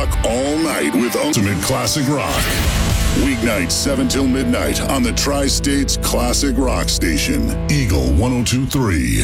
rock all night with Ultimate Classic Rock. Weeknights 7 till midnight on the Tri-States Classic Rock Station, Eagle 102.3.